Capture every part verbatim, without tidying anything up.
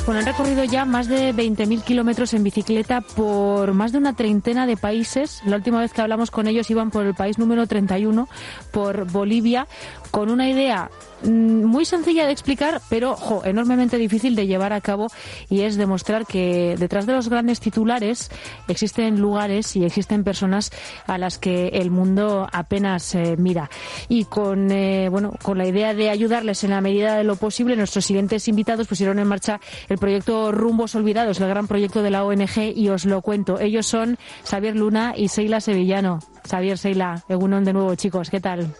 Bueno, han recorrido ya más de veinte mil kilómetros en bicicleta por más de una treintena de países. La última vez que hablamos con ellos iban por el país número treinta y uno, por Bolivia, con una idea muy sencilla de explicar, pero jo, enormemente difícil de llevar a cabo, y es demostrar que detrás de los grandes titulares existen lugares y existen personas a las que el mundo apenas eh, mira. Y con eh, bueno, con la idea de ayudarles en la medida de lo posible, nuestros siguientes invitados pusieron en marcha el proyecto Rumbos Olvidados, el gran proyecto de la O N G, y os lo cuento. Ellos son Xavier Luna y Seila Sevillano. Xavier, Seila, egunon de nuevo, chicos, ¿qué tal?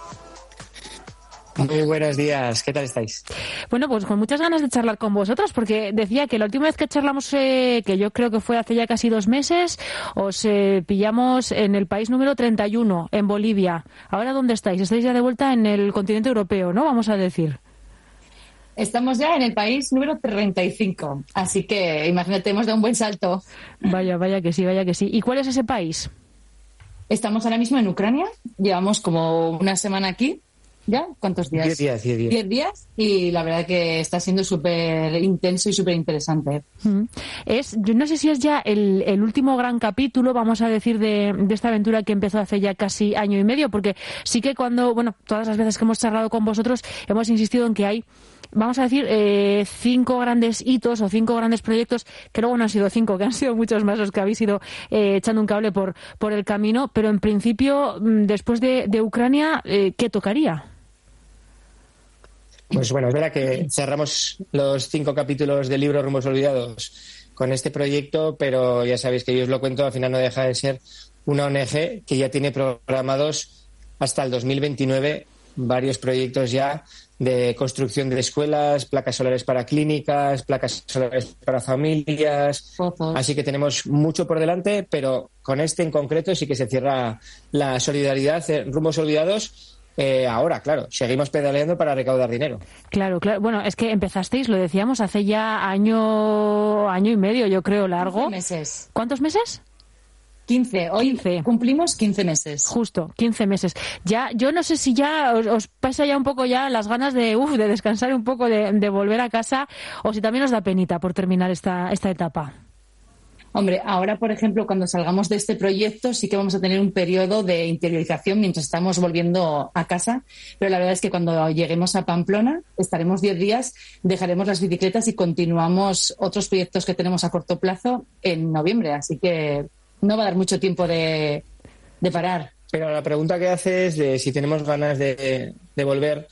Muy buenos días, ¿qué tal estáis? Bueno, pues con muchas ganas de charlar con vosotros, porque decía que la última vez que charlamos, eh, que yo creo que fue hace ya casi dos meses, os eh, pillamos en el país número treinta y uno, en Bolivia. ¿Ahora dónde estáis? Estáis ya de vuelta en el continente europeo, ¿no? Vamos a decir. Estamos ya en el país número treinta y cinco, así que imagínate, hemos dado un buen salto. Vaya, vaya que sí, vaya que sí. ¿Y cuál es ese país? Estamos ahora mismo en Ucrania, llevamos como una semana aquí. ¿Ya? ¿Cuántos días? Diez días, diez días. Diez días, y la verdad que está siendo súper intenso y súper interesante. Es, yo no sé si es ya el, el último gran capítulo, vamos a decir, de, de esta aventura que empezó hace ya casi año y medio, porque sí que cuando, bueno, todas las veces que hemos charlado con vosotros hemos insistido en que hay, vamos a decir, eh, cinco grandes hitos o cinco grandes proyectos, que luego no han sido cinco, que han sido muchos más los que habéis ido eh, echando un cable por, por el camino, pero en principio, después de, de Ucrania, eh, ¿qué tocaría? Pues bueno, es verdad que cerramos los cinco capítulos del libro Rumbos Olvidados con este proyecto, pero ya sabéis que yo os lo cuento, al final no deja de ser una O N G que ya tiene programados hasta el dos mil veintinueve varios proyectos ya de construcción de escuelas, placas solares para clínicas, placas solares para familias. Uh-huh. Así que tenemos mucho por delante, pero con este en concreto sí que se cierra la solidaridad en Rumbos Olvidados. Eh, ahora, claro, seguimos pedaleando para recaudar dinero. Claro, claro. Bueno, es que empezasteis, lo decíamos, hace ya año, año y medio, yo creo, largo. quince meses. ¿Cuántos meses? quince. Hoy quince. Cumplimos quince meses. Justo, quince meses. Ya, yo no sé si ya os, os pasa ya un poco ya las ganas de, uf, de descansar un poco, de, de volver a casa, o si también os da penita por terminar esta, esta etapa. Hombre, ahora, por ejemplo, cuando salgamos de este proyecto sí que vamos a tener un periodo de interiorización mientras estamos volviendo a casa, pero la verdad es que cuando lleguemos a Pamplona estaremos diez días, dejaremos las bicicletas y continuamos otros proyectos que tenemos a corto plazo en noviembre, así que no va a dar mucho tiempo de, de parar. Pero la pregunta que haces de si tenemos ganas de, de volver,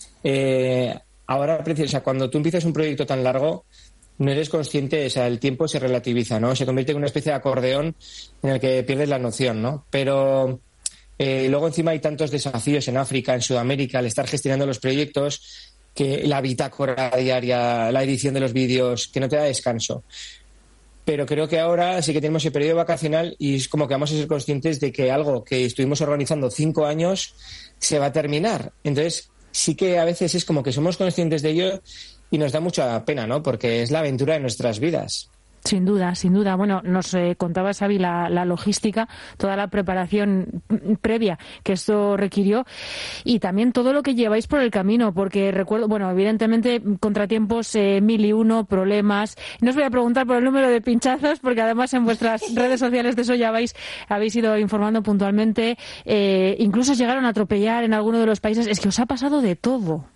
eh, ahora, o sea, cuando tú empiezas un proyecto tan largo, no eres consciente, o sea, el tiempo se relativiza, ¿no? Se convierte en una especie de acordeón en el que pierdes la noción, ¿no? Pero eh, luego encima hay tantos desafíos en África, en Sudamérica, al estar gestionando los proyectos, que la bitácora diaria, la edición de los vídeos, que no te da descanso. Pero creo que ahora sí que tenemos el periodo vacacional y es como que vamos a ser conscientes de que algo que estuvimos organizando cinco años se va a terminar. Entonces sí que a veces es como que somos conscientes de ello y nos da mucha pena, ¿no? Porque es la aventura de nuestras vidas. Sin duda, sin duda. Bueno, nos eh, contaba Xavi la, la logística, toda la preparación previa que esto requirió y también todo lo que lleváis por el camino, porque recuerdo, bueno, evidentemente contratiempos, eh, mil y uno, problemas. No os voy a preguntar por el número de pinchazos, porque además en vuestras redes sociales de eso ya habéis, habéis ido informando puntualmente. Eh, incluso llegaron a atropellar en alguno de los países. Es que os ha pasado de todo.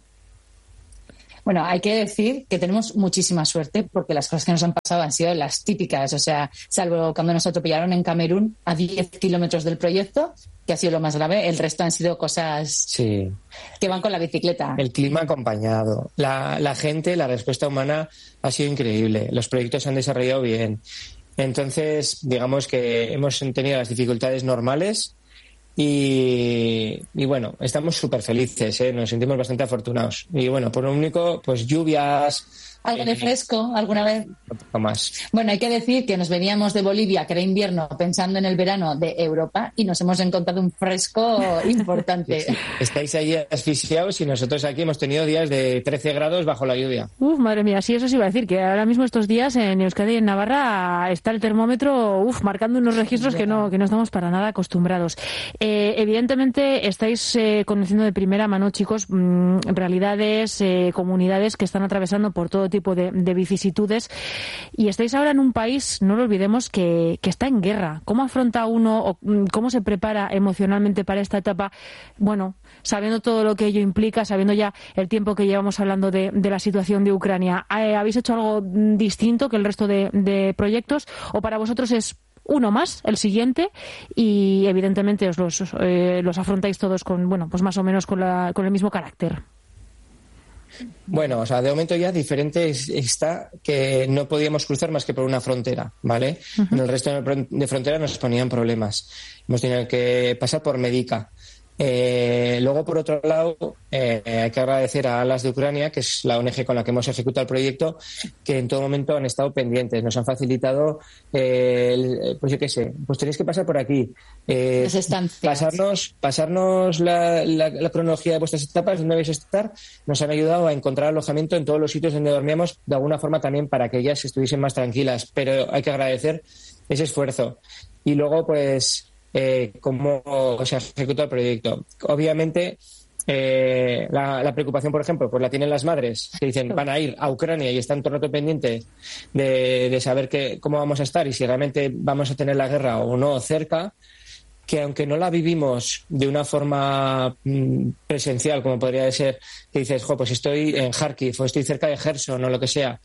Bueno, hay que decir que tenemos muchísima suerte porque las cosas que nos han pasado han sido las típicas, o sea, salvo cuando nos atropellaron en Camerún a diez kilómetros del proyecto, que ha sido lo más grave, el resto han sido cosas sí. que van con la bicicleta. El clima acompañado, la, la gente, la respuesta humana ha sido increíble, los proyectos se han desarrollado bien. Entonces, digamos que hemos tenido las dificultades normales. Y, y bueno, estamos súper felices, ¿eh? Nos sentimos bastante afortunados. Y bueno, por lo único, pues lluvias. Algo de fresco, alguna vez. Un poco más. Bueno, hay que decir que nos veníamos de Bolivia, que era invierno, pensando en el verano de Europa, y nos hemos encontrado un fresco importante. Sí, sí. Estáis ahí asfixiados y nosotros aquí hemos tenido días de trece grados bajo la lluvia. Uf, madre mía, sí, eso sí iba a decir, que ahora mismo estos días en Euskadi y en Navarra está el termómetro, uf, marcando unos registros que no, que no estamos para nada acostumbrados. Eh, evidentemente estáis eh, conociendo de primera mano, chicos, mmm, realidades, eh, comunidades que están atravesando por todo todo tipo de, de vicisitudes. Y estáis ahora en un país, no lo olvidemos, que, que está en guerra. ¿Cómo afronta uno o cómo se prepara emocionalmente para esta etapa? Bueno, sabiendo todo lo que ello implica, sabiendo ya el tiempo que llevamos hablando de, de la situación de Ucrania, ¿habéis hecho algo distinto que el resto de, de proyectos? ¿O para vosotros es uno más, el siguiente, y evidentemente os los, eh, los afrontáis todos con, bueno, pues más o menos con, la, con el mismo carácter? Bueno, o sea, de momento ya diferente está que no podíamos cruzar más que por una frontera, ¿vale? Uh-huh. En el resto de frontera nos ponían problemas. Hemos tenido que pasar por Medica. Eh, luego, por otro lado, eh, hay que agradecer a Alas de Ucrania, que es la O N G con la que hemos ejecutado el proyecto, que en todo momento han estado pendientes, nos han facilitado, eh, el, pues yo qué sé, pues tenéis que pasar por aquí, eh, las estancias. pasarnos, pasarnos la, la, la cronología de vuestras etapas, donde vais a estar, nos han ayudado a encontrar alojamiento en todos los sitios donde dormíamos, de alguna forma también para que ellas estuviesen más tranquilas, pero hay que agradecer ese esfuerzo. Y luego, pues, Eh, cómo se ha ejecutado el proyecto. Obviamente, eh, la, la preocupación, por ejemplo, pues la tienen las madres que dicen van a ir a Ucrania y están todo el rato pendientes de, de saber que, cómo vamos a estar y si realmente vamos a tener la guerra o no cerca, que aunque no la vivimos de una forma mm, presencial, como podría ser, que dices, jo, pues estoy en Kharkiv o estoy cerca de Gerson o lo que sea,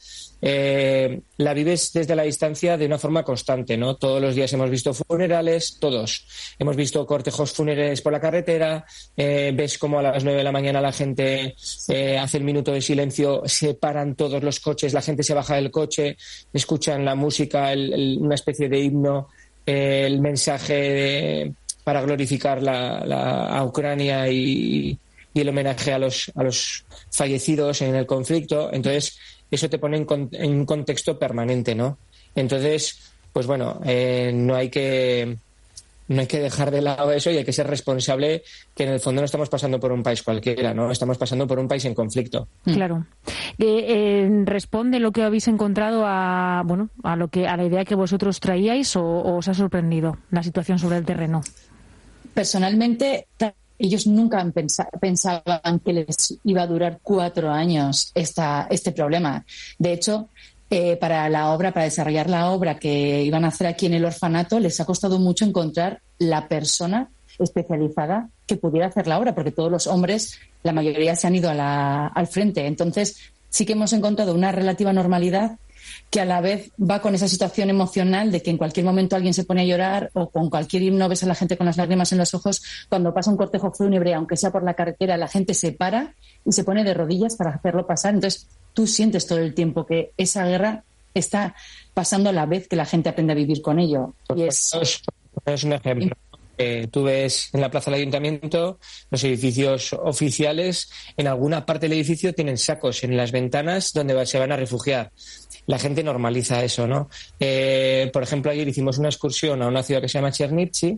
eh, la vives desde la distancia de una forma constante, ¿no? Todos los días hemos visto funerales, todos. Hemos visto cortejos fúnebres por la carretera, eh, ves cómo a las nueve de la mañana la gente eh, hace el minuto de silencio, se paran todos los coches, la gente se baja del coche, escuchan la música, el, el, una especie de himno, el mensaje de, para glorificar la, la, a Ucrania y, y el homenaje a los, a los fallecidos en el conflicto. Entonces, eso te pone en, con, en un contexto permanente, ¿no? Entonces, pues bueno, eh, no hay que no hay que dejar de lado eso y hay que ser responsable, que en el fondo no estamos pasando por un país cualquiera, ¿no? Estamos pasando por un país en conflicto. Claro. Eh, eh, ¿Responde lo que habéis encontrado a, bueno, a lo que a la idea que vosotros traíais o, o os ha sorprendido la situación sobre el terreno? Personalmente, ellos nunca han pensa, pensaban que les iba a durar cuatro años esta, este problema. De hecho, Eh, para la obra, para desarrollar la obra que iban a hacer aquí en el orfanato, les ha costado mucho encontrar la persona especializada que pudiera hacer la obra, porque todos los hombres, la mayoría se han ido a la, al frente. Entonces, sí que hemos encontrado una relativa normalidad que a la vez va con esa situación emocional de que en cualquier momento alguien se pone a llorar o con cualquier himno ves a la gente con las lágrimas en los ojos. Cuando pasa un cortejo fúnebre, aunque sea por la carretera, la gente se para y se pone de rodillas para hacerlo pasar. Entonces, tú sientes todo el tiempo que esa guerra está pasando a la vez que la gente aprende a vivir con ello. Y es... es un ejemplo. Eh, tú ves en la plaza del ayuntamiento los edificios oficiales, en alguna parte del edificio tienen sacos en las ventanas donde se van a refugiar. La gente normaliza eso, ¿no? Eh, por ejemplo, ayer hicimos una excursión a una ciudad que se llama Chernivtsi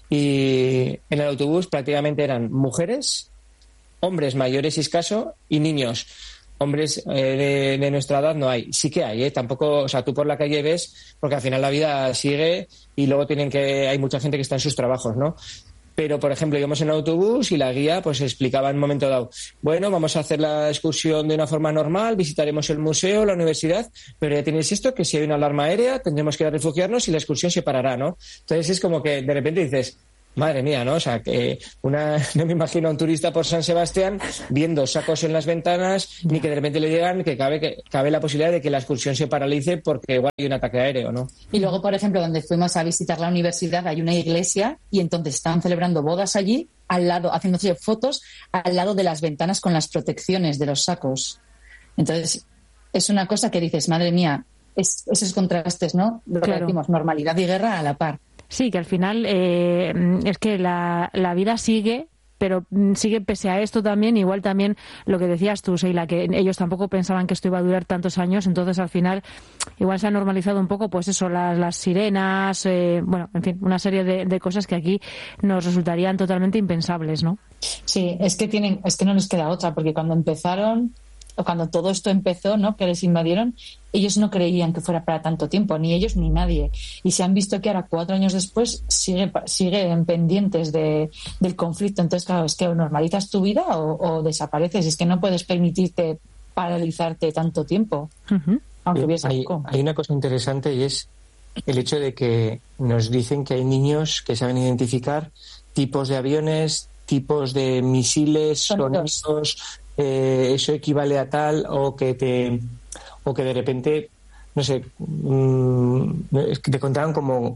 y en el autobús prácticamente eran mujeres, hombres mayores y escaso y niños. Hombres eh, de, de nuestra edad no hay. Sí que hay, ¿eh? Tampoco, o sea, tú por la calle ves, porque al final la vida sigue y luego tienen que, hay mucha gente que está en sus trabajos, ¿no? Pero, por ejemplo, íbamos en autobús y la guía pues explicaba en un momento dado, bueno, vamos a hacer la excursión de una forma normal, visitaremos el museo, la universidad, pero ya tenéis esto, que si hay una alarma aérea tendremos que ir a refugiarnos y la excursión se parará, ¿no? Entonces es como que de repente dices, madre mía, ¿no? O sea, que una, no me imagino a un turista por San Sebastián viendo sacos en las ventanas, ni que de repente le digan que cabe, que cabe la posibilidad de que la excursión se paralice porque igual hay un ataque aéreo, ¿no? Y luego, por ejemplo, donde fuimos a visitar la universidad hay una iglesia y entonces estaban celebrando bodas allí, al lado, haciéndose fotos al lado de las ventanas con las protecciones de los sacos. Entonces, es una cosa que dices, madre mía, es, esos contrastes, ¿no? Lo claro. que decimos, normalidad y guerra a la par. Sí, que al final eh, es que la, la vida sigue, pero sigue pese a esto también, igual también lo que decías tú, Sheila, que ellos tampoco pensaban que esto iba a durar tantos años, entonces al final igual se ha normalizado un poco, pues eso, las, las sirenas, eh, bueno, en fin, una serie de, de cosas que aquí nos resultarían totalmente impensables, ¿no? Sí, es que tienen, es que no les queda otra, porque cuando empezaron, o cuando todo esto empezó, ¿no? Que les invadieron, ellos no creían que fuera para tanto tiempo, ni ellos ni nadie. Y se han visto que ahora, cuatro años después, sigue, siguen pendientes de, del conflicto. Entonces, claro, es que o normalizas tu vida o, o desapareces. Es que no puedes permitirte paralizarte tanto tiempo, Uh-huh. aunque hubiese hay, poco. hay una cosa interesante y es el hecho de que nos dicen que hay niños que saben identificar tipos de aviones, tipos de misiles, Sonidos. sonidos, eh, eso equivale a tal, o que te o que de repente, no sé, mmm, es que te contaban como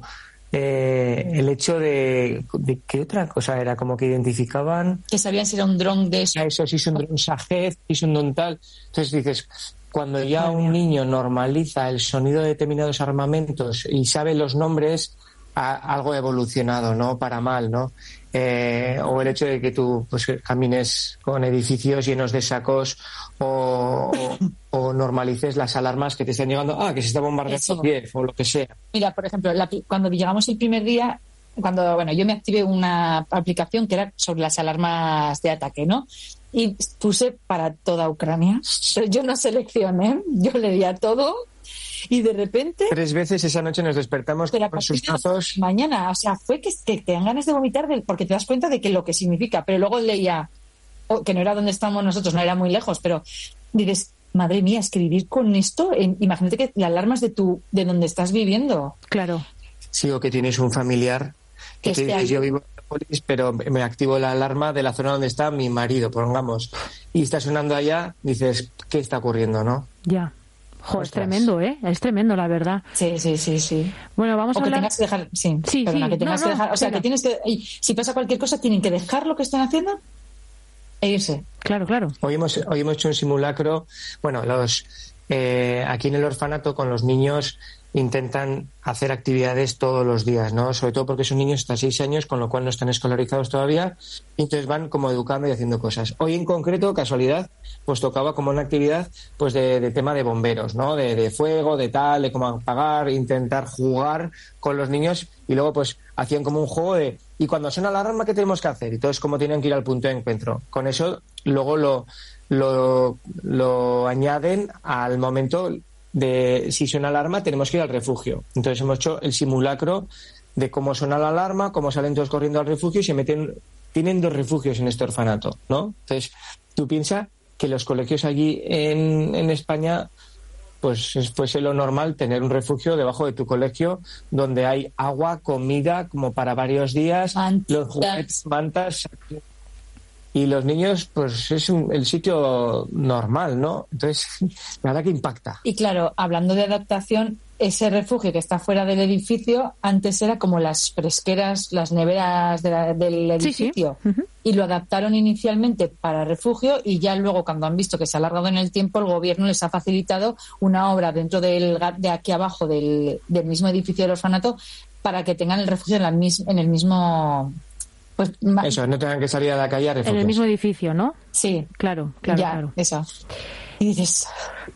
eh, el hecho de, de ¿qué otra cosa era? Como que identificaban Que sabían si era un dron de eso. a eso, si son un Shahed, si son un tal. Entonces dices, cuando ya Madre un mía. niño normaliza el sonido de determinados armamentos y sabe los nombres, a, algo ha evolucionado, ¿no? Para mal, ¿no? Eh, o el hecho de que tú pues camines con edificios llenos de sacos o, o, o normalices las alarmas que te están llegando, ah, que se está bombardeando Eso. Kiev o lo que sea. Mira, por ejemplo, la- cuando llegamos el primer día, cuando bueno, yo me activé una aplicación que era sobre las alarmas de ataque, ¿no? Y puse para toda Ucrania. Pero yo no seleccioné, yo le di a todo y de repente, Tres veces esa noche nos despertamos pero a con partir sus de las brazos. mañana, o sea, fue que, que te dan ganas de vomitar del, porque te das cuenta de que lo que significa. Pero luego leía, oh, que no era donde estamos nosotros, no era muy lejos, pero dices, madre mía, escribir con esto, en- imagínate que la alarma es de tu, de donde estás viviendo. Claro. Sí, o que tienes un familiar que Que te esté dices, ahí. yo vivo en Nápoles, pero me activo la alarma de la zona donde está mi marido, pongamos, y está sonando allá, dices, ¿qué está ocurriendo, no? Ya. Jo, es Ostras. tremendo, ¿eh? Es tremendo, la verdad. Sí, sí, sí, sí. Bueno, vamos O a que hablar... tengas que dejar, sí, Sí, perdona, sí, que tengas no, que no, dejar, o sea, venga. que tienes que, y si pasa cualquier cosa, tienen que dejar lo que están haciendo e irse. Claro, claro. Hoy hemos, hoy hemos hecho un simulacro, bueno, los eh, aquí en el orfanato con los niños intentan hacer actividades todos los días, ¿no? Sobre todo porque son niños hasta seis años, con lo cual no están escolarizados todavía, y entonces van como educando y haciendo cosas. Hoy en concreto, casualidad, pues tocaba como una actividad pues de, de tema de bomberos, ¿no? De, de fuego, de tal, de cómo apagar, intentar jugar con los niños, y luego pues hacían como un juego de y cuando suena la alarma, ¿qué tenemos que hacer? Y todos como tienen que ir al punto de encuentro. Con eso luego lo, lo, lo añaden al momento de si suena la alarma tenemos que ir al refugio. Entonces hemos hecho el simulacro de cómo suena la alarma, cómo salen todos corriendo al refugio y se meten. Tienen dos refugios en este orfanato, ¿no? Entonces tú piensas que los colegios allí en, en España pues fuese lo normal tener un refugio debajo de tu colegio donde hay agua, comida como para varios días, Mantas. los juguetes, mantas. Y los niños, pues es un, el sitio normal, ¿no? Entonces, la verdad que impacta. Y claro, hablando de adaptación, ese refugio que está fuera del edificio, antes era como las fresqueras, las neveras de la- del Sí, sí. edificio. Ujú. Y lo adaptaron inicialmente para refugio y ya luego, cuando han visto que se ha alargado en el tiempo, el gobierno les ha facilitado una obra dentro del, ga- de aquí abajo del, del mismo edificio del orfanato para que tengan el refugio en, la mis- en el mismo... Pues, ma- Eso, no tengan que salir a la calle a En el refugios. mismo edificio, ¿no? Sí, Claro, claro, ya, claro. eso. Y dices,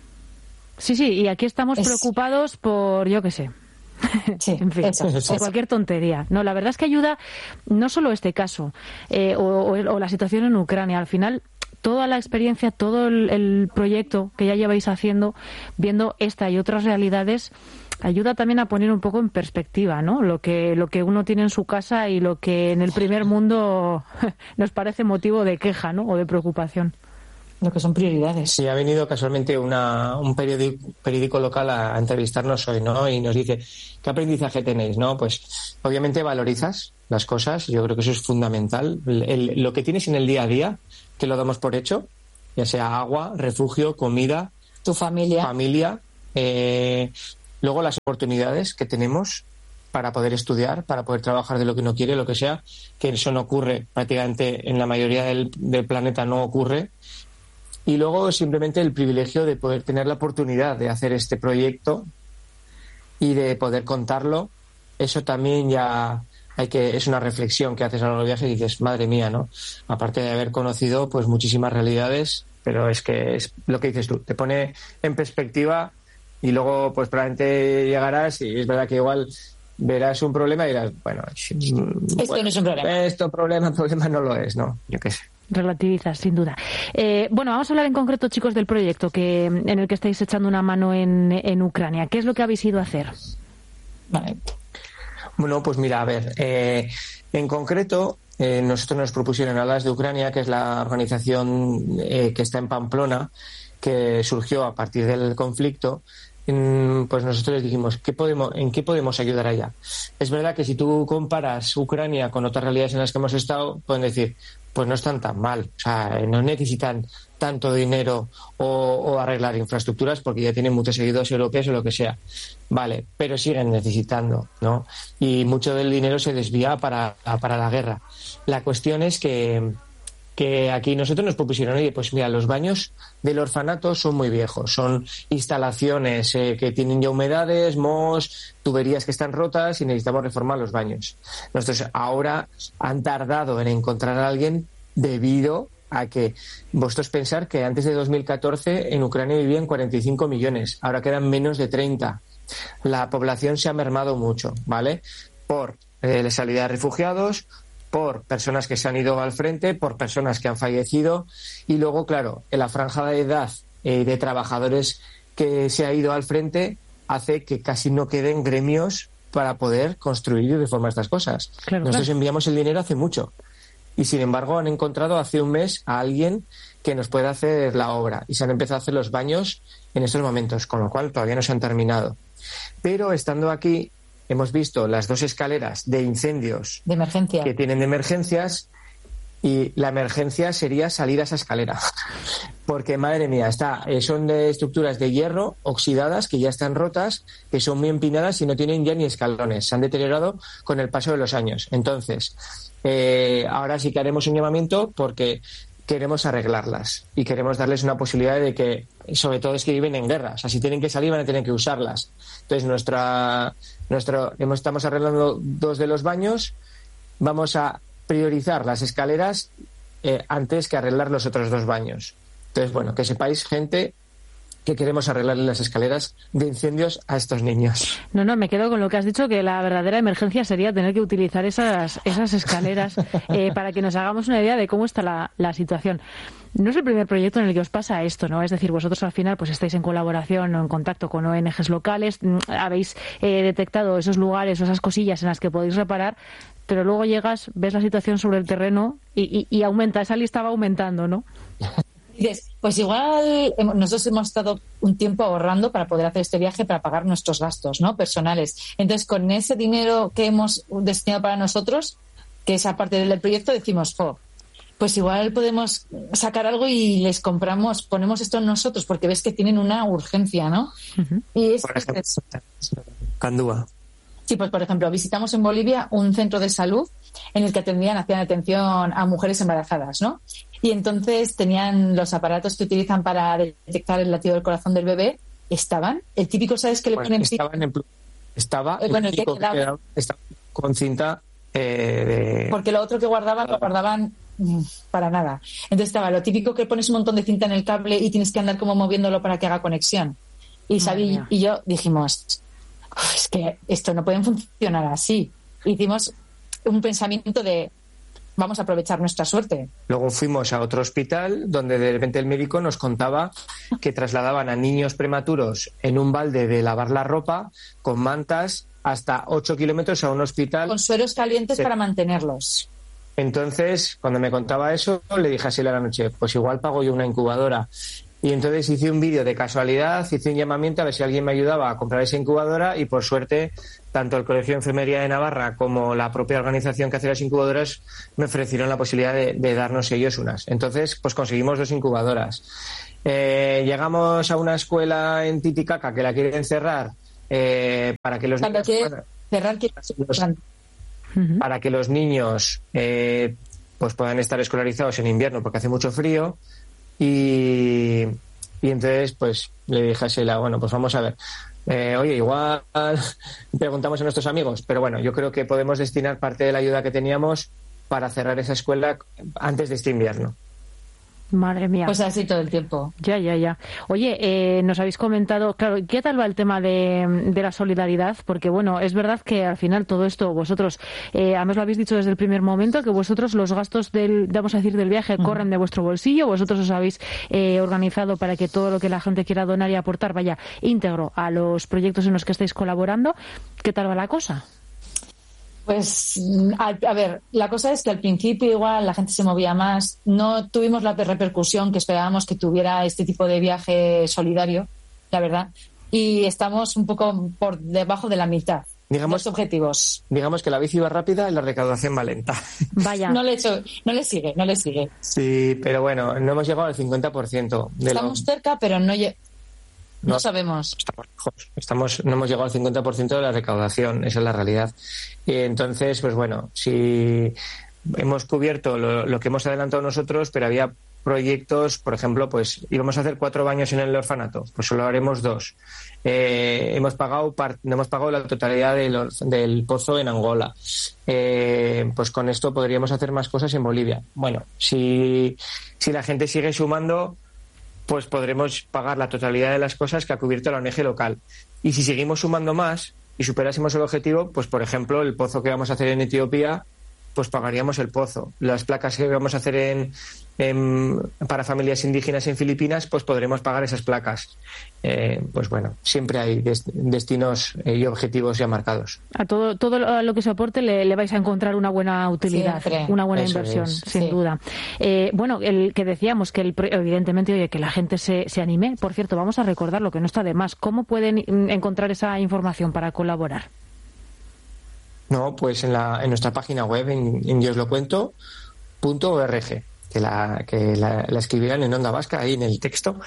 Sí, sí, y aquí estamos Es- preocupados por, yo qué sé. sí, En fin, eso, por eso. cualquier tontería. No, la verdad es que ayuda no solo este caso eh, o, o el- o la situación en Ucrania. Al final, toda la experiencia, todo el, el proyecto que ya lleváis haciendo, viendo esta y otras realidades, ayuda también a poner un poco en perspectiva, ¿no? Lo que lo que uno tiene en su casa y lo que en el primer mundo nos parece motivo de queja, ¿no? O de preocupación. Lo que son prioridades. Sí, ha venido casualmente una, un periódico, periódico local a, a entrevistarnos hoy, ¿no? Y nos dice, ¿qué aprendizaje tenéis, no? Pues obviamente valorizas las cosas, yo creo que eso es fundamental. El- el- lo que tienes en el día a día, que lo damos por hecho, ya sea agua, refugio, comida, Tu familia. familia, eh, luego las oportunidades que tenemos para poder estudiar, para poder trabajar de lo que uno quiere, lo que sea, que eso no ocurre prácticamente en la mayoría del, del planeta, no ocurre. Y luego simplemente el privilegio de poder tener la oportunidad de hacer este proyecto y de poder contarlo. Eso también ya hay que es una reflexión que haces a lo largo del viaje y dices, madre mía, ¿no? Aparte de haber conocido pues muchísimas realidades, pero es que es lo que dices tú, te pone en perspectiva y luego pues probablemente llegarás y es verdad que igual verás un problema y dirás, bueno, Esto no es un problema. Esto problema, problema no lo es, ¿no? Yo qué sé. Relativizas, sin duda. Eh, bueno, vamos a hablar en concreto, chicos, del proyecto que en el que estáis echando una mano en, en Ucrania. ¿Qué es lo que habéis ido a hacer? Vale. Bueno, pues mira, a ver, eh, en concreto, eh, nosotros nos propusieron Alas de Ucrania, que es la organización eh, que está en Pamplona, que surgió a partir del conflicto, pues nosotros les dijimos, ¿qué podemos, ¿en qué podemos ayudar allá? Es verdad que si tú comparas Ucrania con otras realidades en las que hemos estado, pueden decir, pues no están tan mal, o sea, no necesitan tanto dinero o, o arreglar infraestructuras porque ya tienen muchos seguidores europeos o lo que sea. Vale, pero siguen necesitando, ¿no? Y mucho del dinero se desvía para, para la guerra. La cuestión es que que aquí nosotros nos propusieron, oye, pues mira, los baños del orfanato son muy viejos, son instalaciones eh, que tienen ya humedades, mohos, tuberías que están rotas y necesitamos reformar los baños. Nosotros ahora han tardado en encontrar a alguien debido a que vosotros pensar que antes de dos mil catorce en Ucrania vivían cuarenta y cinco millones, ahora quedan menos de treinta. La población se ha mermado mucho, ¿vale? Por eh, la salida de refugiados, por personas que se han ido al frente, por personas que han fallecido y luego, claro, en la franja de edad eh, de trabajadores que se ha ido al frente hace que casi no queden gremios para poder construir y reformar estas cosas. Claro, Nosotros claro. enviamos el dinero hace mucho y, sin embargo, han encontrado hace un mes a alguien que nos pueda hacer la obra y se han empezado a hacer los baños en estos momentos, con lo cual todavía no se han terminado. Pero estando aquí hemos visto las dos escaleras de incendios de emergencia que tienen de emergencias y la emergencia sería salir a esa escalera. Porque, madre mía, está, eh, son de estructuras de hierro oxidadas que ya están rotas, que son muy empinadas y no tienen ya ni escalones. Se han deteriorado con el paso de los años. Entonces, eh, ahora sí que haremos un llamamiento porque queremos arreglarlas y queremos darles una posibilidad de que, sobre todo es que viven en guerra, o sea, si tienen que salir van a tener que usarlas. Entonces, nuestra, nuestro, estamos arreglando dos de los baños, vamos a priorizar las escaleras eh, antes que arreglar los otros dos baños. Entonces, bueno, que sepáis, gente, que queremos arreglarle las escaleras de incendios a estos niños. No, no, me quedo con lo que has dicho, que la verdadera emergencia sería tener que utilizar esas, esas escaleras eh, para que nos hagamos una idea de cómo está la, la situación. No es el primer proyecto en el que os pasa esto, ¿no? Es decir, vosotros al final pues estáis en colaboración o en contacto con O N Ges locales, habéis eh, detectado esos lugares o esas cosillas en las que podéis reparar, pero luego llegas, ves la situación sobre el terreno y, y, y aumenta, esa lista va aumentando, ¿no? Dices, pues igual nosotros hemos estado un tiempo ahorrando para poder hacer este viaje, para pagar nuestros gastos, ¿no?, personales. Entonces, con ese dinero que hemos destinado para nosotros, que es aparte del proyecto, decimos, oh, pues igual podemos sacar algo y les compramos, ponemos esto en nosotros, porque ves que tienen una urgencia, ¿no? Uh-huh. Y es, por ejemplo, es, Candúa. Sí, pues por ejemplo, visitamos en Bolivia un centro de salud en el que atendían, hacían atención a mujeres embarazadas, ¿no? Y entonces tenían los aparatos que utilizan para detectar el latido del corazón del bebé, estaban, el típico, ¿sabes qué le bueno, ponen? Estaban en, estaba eh, bueno, el que que quedaba, estaba con cinta eh, de... Porque lo otro que guardaban, lo guardaban mmm, para nada. Entonces estaba lo típico que pones un montón de cinta en el cable y tienes que andar como moviéndolo para que haga conexión. Y Xavi y yo dijimos, es que esto no puede funcionar así. Hicimos un pensamiento de vamos a aprovechar nuestra suerte. Luego fuimos a otro hospital donde de repente el médico nos contaba que trasladaban a niños prematuros en un balde de lavar la ropa con mantas hasta ocho kilómetros a un hospital. Con sueros calientes sí. para mantenerlos. Entonces, cuando me contaba eso, le dije así a la noche, pues igual pago yo una incubadora. Y entonces hice un vídeo de casualidad, hice un llamamiento a ver si alguien me ayudaba a comprar esa incubadora y por suerte tanto el Colegio de Enfermería de Navarra como la propia organización que hace las incubadoras me ofrecieron la posibilidad de, de darnos ellos unas. Entonces, pues conseguimos dos incubadoras. Eh, llegamos a una escuela en Titicaca que la quieren cerrar eh, para que los niños, que cerrar que... los, para que los niños eh, pues puedan estar escolarizados en invierno porque hace mucho frío. Y, y entonces pues le dije a Sheila, bueno, pues vamos a ver, eh, oye, igual preguntamos a nuestros amigos, pero bueno, yo creo que podemos destinar parte de la ayuda que teníamos para cerrar esa escuela antes de este invierno. Madre mía. Pues así todo el tiempo. Ya, ya, ya. Oye, eh, nos habéis comentado, claro, ¿qué tal va el tema de, de la solidaridad? Porque, bueno, es verdad que al final todo esto, vosotros, eh, además lo habéis dicho desde el primer momento, que vosotros los gastos del, vamos a decir, del viaje uh-huh. corren de vuestro bolsillo, vosotros os habéis eh, organizado para que todo lo que la gente quiera donar y aportar vaya íntegro a los proyectos en los que estáis colaborando. ¿Qué tal va la cosa? Pues, a, a ver, la cosa es que al principio igual la gente se movía más, no tuvimos la repercusión que esperábamos que tuviera este tipo de viaje solidario, la verdad, y estamos un poco por debajo de la mitad. Digamos, los objetivos. Digamos que la bici va rápida y la recaudación va lenta. Vaya. No le, hecho, no le sigue, no le sigue. Sí, pero bueno, no hemos llegado al cincuenta por ciento. De Estamos lo... cerca, pero no, lle... no, no sabemos. Estamos lejos. Estamos, no hemos llegado al cincuenta por ciento de la recaudación, esa es la realidad. Y entonces, pues bueno, si hemos cubierto lo, lo que hemos adelantado nosotros, pero había proyectos, por ejemplo, pues íbamos a hacer cuatro baños en el orfanato, pues solo haremos dos. Eh, hemos pagado part, hemos pagado la totalidad del, del pozo en Angola. Eh, pues con esto podríamos hacer más cosas en Bolivia. Bueno, si, si la gente sigue sumando, pues podremos pagar la totalidad de las cosas que ha cubierto la O N G local. Y si seguimos sumando más y superásemos el objetivo, pues por ejemplo el pozo que vamos a hacer en Etiopía, pues pagaríamos el pozo. Las placas que vamos a hacer en, en para familias indígenas en Filipinas, pues podremos pagar esas placas. Eh, pues bueno, siempre hay des, destinos eh, y objetivos ya marcados. A todo todo lo que se aporte le, le vais a encontrar una buena utilidad, siempre. Una buena Eso inversión, es. sin sí. duda. Eh, bueno, el que decíamos que el, evidentemente, oye, que la gente se, se anime. Por cierto, vamos a recordar lo que no está de más. ¿Cómo pueden encontrar esa información para colaborar? No, pues en, la, en nuestra página web, en, en yo os lo cuento punto org, que la que la, la escribirán en Onda Vasca, ahí en el texto.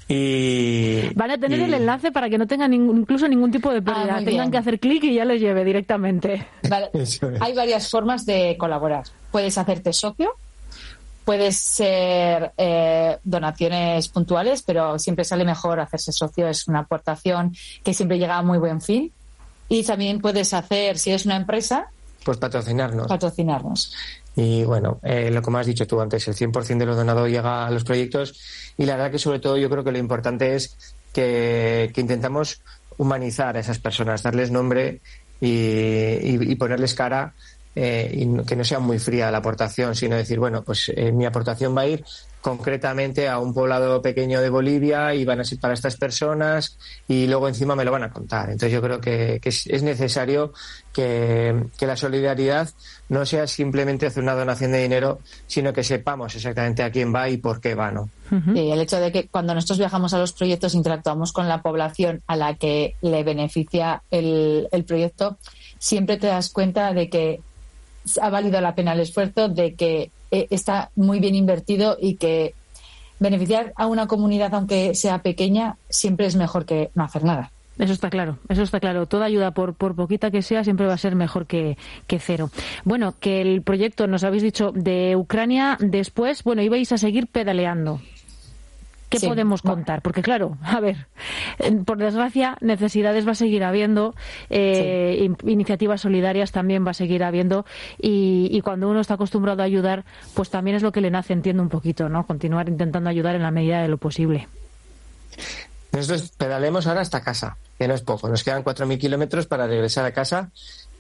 Y van a tener y... el enlace para que no tengan ningún, incluso ningún tipo de pérdida. Ah, tengan bien. que hacer clic y ya les lleve directamente. Vale. Hay varias formas de colaborar. Puedes hacerte socio, puedes ser eh, donaciones puntuales, pero siempre sale mejor hacerse socio. Es una aportación que siempre llega a muy buen fin. Y también puedes hacer, si es una empresa, pues patrocinarnos. Patrocinarnos. Y bueno, eh, lo que me has dicho tú antes, el cien por ciento de lo donado llega a los proyectos. Y la verdad que sobre todo yo creo que lo importante es que, que intentamos humanizar a esas personas, darles nombre y, y, y ponerles cara. Eh, y que no sea muy fría la aportación, sino decir, bueno, pues eh, mi aportación va a ir concretamente a un poblado pequeño de Bolivia y van a ser para estas personas y luego encima me lo van a contar. Entonces yo creo que, que es, es necesario que, que la solidaridad no sea simplemente hacer una donación de dinero, sino que sepamos exactamente a quién va y por qué va, ¿no? Sí, el hecho de que cuando nosotros viajamos a los proyectos interactuamos con la población a la que le beneficia el, el proyecto, siempre te das cuenta de que ha valido la pena el esfuerzo, de que está muy bien invertido y que beneficiar a una comunidad, aunque sea pequeña, siempre es mejor que no hacer nada. Eso está claro, eso está claro. Toda ayuda, por, por poquita que sea, siempre va a ser mejor que, que cero. Bueno, que el proyecto, nos habéis dicho, de Ucrania, después, bueno, ibais a seguir pedaleando. ¿Qué sí. podemos contar? Porque claro, a ver, por desgracia, necesidades va a seguir habiendo, eh, sí. iniciativas solidarias también va a seguir habiendo y, y cuando uno está acostumbrado a ayudar, pues también es lo que le nace, entiendo un poquito, ¿no? Continuar intentando ayudar en la medida de lo posible. Nosotros pedalemos ahora hasta casa, que no es poco. Nos quedan cuatro mil kilómetros para regresar a casa.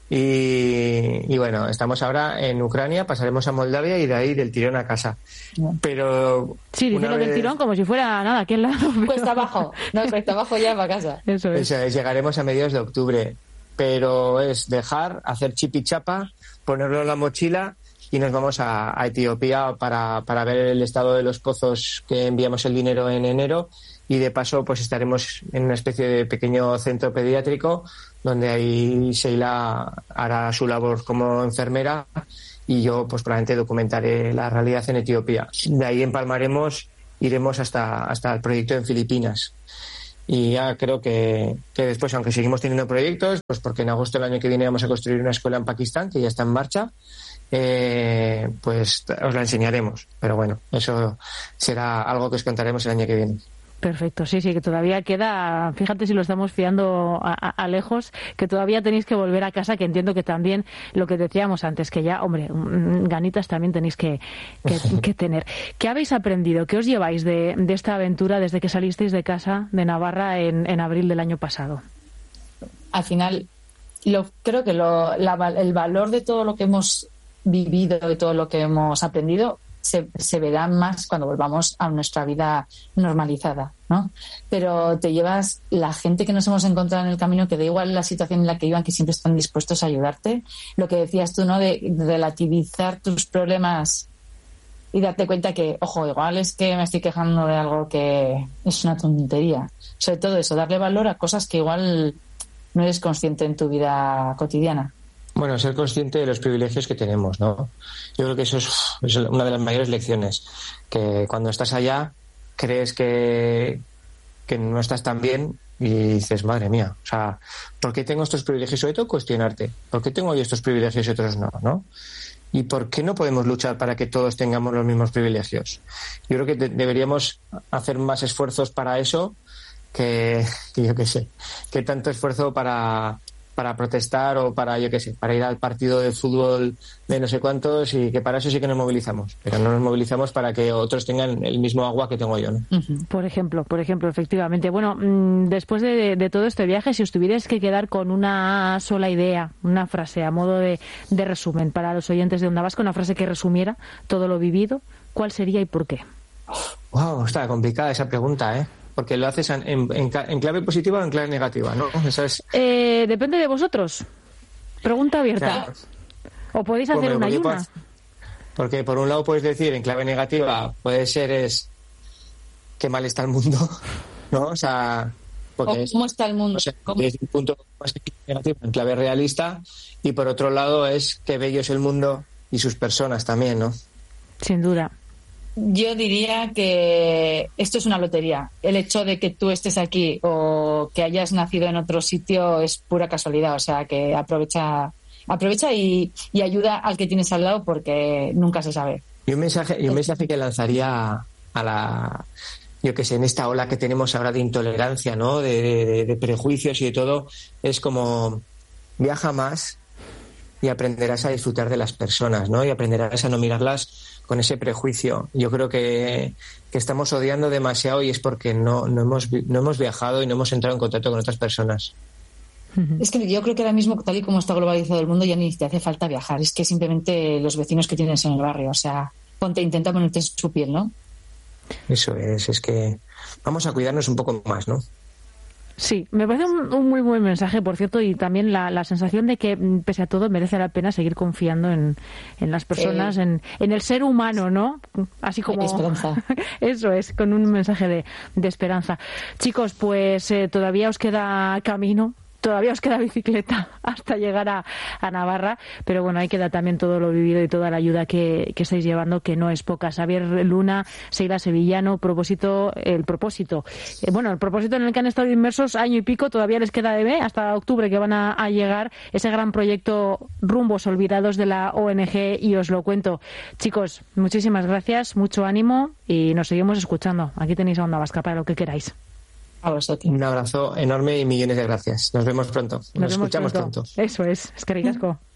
Y, y bueno, estamos ahora en Ucrania, pasaremos a Moldavia y de ahí del tirón a casa. Pero sí, diciendo vez... del tirón como si fuera nada, aquí al lado. Pero... Cuesta abajo, no, cuesta abajo ya para casa. Eso es. Eso es. Llegaremos a mediados de octubre, pero es dejar, hacer chipi chapa, ponerlo en la mochila y nos vamos a, a Etiopía para, para ver el estado de los pozos que enviamos el dinero en enero. Y de paso pues estaremos en una especie de pequeño centro pediátrico donde ahí Sheila hará su labor como enfermera y yo pues probablemente documentaré la realidad en Etiopía. De ahí empalmaremos, iremos hasta, hasta el proyecto en Filipinas. Y ya creo que, que después, aunque seguimos teniendo proyectos, pues porque en agosto del año que viene vamos a construir una escuela en Pakistán que ya está en marcha, eh, pues os la enseñaremos. Pero bueno, eso será algo que os contaremos el año que viene. Perfecto, sí, sí, que todavía queda, fíjate si lo estamos fiando a, a, a lejos, que todavía tenéis que volver a casa, que entiendo que también lo que decíamos antes, que ya, hombre, ganitas también tenéis que, que, que tener. ¿Qué habéis aprendido? ¿Qué os lleváis de, de esta aventura desde que salisteis de casa de Navarra en, en abril del año pasado? Al final, lo, creo que lo, la, el valor de todo lo que hemos vivido y todo lo que hemos aprendido se, se verá más cuando volvamos a nuestra vida normalizada, ¿no? Pero te llevas la gente que nos hemos encontrado en el camino, que da igual la situación en la que iban, que siempre están dispuestos a ayudarte. Lo que decías tú, ¿no? De relativizar tus problemas y darte cuenta que, ojo, igual es que me estoy quejando de algo que es una tontería. Sobre todo eso, darle valor a cosas que igual no eres consciente en tu vida cotidiana. Bueno, ser consciente de los privilegios que tenemos, ¿no? Yo creo que eso es, es una de las mayores lecciones, que cuando estás allá crees que, que no estás tan bien y dices, madre mía, o sea, ¿por qué tengo estos privilegios? Sobre todo cuestionarte, ¿por qué tengo yo estos privilegios y otros no, no? ¿Y por qué no podemos luchar para que todos tengamos los mismos privilegios? Yo creo que de- deberíamos hacer más esfuerzos para eso que, que yo qué sé, que tanto esfuerzo para... para protestar o para, yo qué sé, para ir al partido de fútbol de no sé cuántos, y que para eso sí que nos movilizamos, pero no nos movilizamos para que otros tengan el mismo agua que tengo yo, ¿no? Uh-huh. Por ejemplo, por ejemplo, efectivamente. Bueno, mmm, después de, de todo este viaje, si os tuvierais que quedar con una sola idea, una frase a modo de, de resumen para los oyentes de Onda Vasca, una frase que resumiera todo lo vivido, ¿cuál sería y por qué? Wow, está complicada esa pregunta, ¿eh? Porque lo haces en, en, en clave positiva o en clave negativa, ¿no? Esa es... eh, depende de vosotros. Pregunta abierta. Claro. O podéis hacer Bueno, una y porque, una. porque por un lado puedes decir en clave negativa, puede ser es qué mal está el mundo, ¿no? O sea, porque ¿Cómo está el mundo? O sea, ¿Cómo? desde un punto más negativo en clave realista, y por otro lado es qué bello es el mundo y sus personas también, ¿no? Sin duda. Yo diría que esto es una lotería. El hecho de que tú estés aquí o que hayas nacido en otro sitio es pura casualidad. O sea, que aprovecha aprovecha y, y ayuda al que tienes al lado, porque nunca se sabe. Y un mensaje, y un mensaje que lanzaría a la... yo que sé, en esta ola que tenemos ahora de intolerancia, ¿no? De, de, de prejuicios y de todo, es como viaja más y aprenderás a disfrutar de las personas, ¿no? Y aprenderás a no mirarlas con ese prejuicio. Yo creo que, que estamos odiando demasiado, y es porque no, no, hemos, no hemos viajado y no hemos entrado en contacto con otras personas. Es que yo creo que ahora mismo, tal y como está globalizado el mundo, ya ni te hace falta viajar. Es que simplemente los vecinos que tienes en el barrio, o sea, ponte, intenta ponerte en su piel, ¿no? Eso es, es que vamos a cuidarnos un poco más, ¿no? Sí, me parece un, un muy buen mensaje, por cierto, y también la, la sensación de que, pese a todo, merece la pena seguir confiando en, en las personas, eh, en, en el ser humano, ¿no? Así como... Esperanza. Eso es, con un mensaje de, de esperanza. Chicos, pues eh, todavía os queda camino. Todavía os queda bicicleta hasta llegar a, a Navarra, pero bueno, ahí queda también todo lo vivido y toda la ayuda que, que estáis llevando, que no es poca. Xavier Luna, Seila Sevillano, propósito, el propósito, eh, bueno, el propósito en el que han estado inmersos año y pico, todavía les queda de ver, hasta octubre que van a, a llegar, ese gran proyecto Rumbos Olvidados de la O N G, y os lo cuento. Chicos, muchísimas gracias, mucho ánimo, y nos seguimos escuchando. Aquí tenéis a Onda Vasca para lo que queráis. A vosotros. Un abrazo enorme y millones de gracias. Nos vemos pronto. Nos, Nos vemos escuchamos pronto. pronto. Eso es. Es que ricasco.